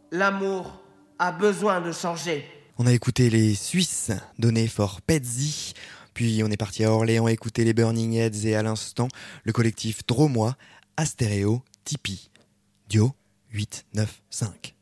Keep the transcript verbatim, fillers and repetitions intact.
L'amour a besoin de changer. On a écouté les Suisses, donné for Pezzi, puis on est parti à Orléans écouter les Burning Heads et à l'instant, le collectif Dromois, Astéréo, Tipeee. Dio huit neuf cinq.